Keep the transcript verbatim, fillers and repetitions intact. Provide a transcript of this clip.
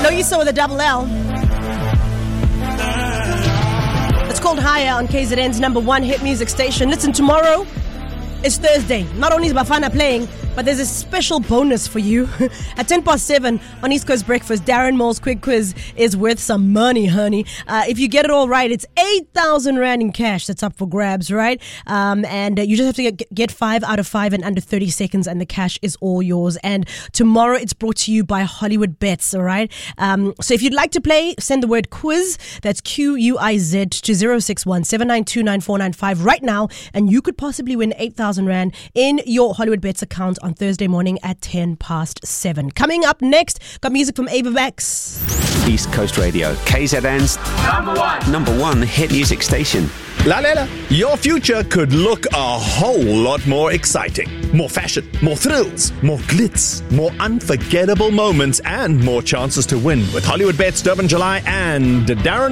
Loyiso with a double L. It's called Higher on K Z N's number one hit music station. Listen, tomorrow is Thursday. Not only is Bafana playing, but there's a special bonus for you. At ten past seven on East Coast Breakfast, Darren Moore's quick quiz is worth some money, honey. Uh, if you get it all right, it's eight thousand rand in cash that's up for grabs, right? Um, and uh, you just have to get, get five out of five in under thirty seconds, and the cash is all yours. And tomorrow it's brought to you by Hollywood Bets, all right? Um, so if you'd like to play, send the word quiz, that's Q U I Z, to zero six one seven nine two nine four nine five right now, and you could possibly win eight thousand rand in your Hollywood Bets account on Thursday morning at ten past seven. Coming up next, got music from Ava Max. East Coast Radio, K Z N's number one, number one hit music station. Lalela, your future could look a whole lot more exciting. More fashion, more thrills, more glitz, more unforgettable moments, and more chances to win with Hollywood Bets, Durban July, and Darren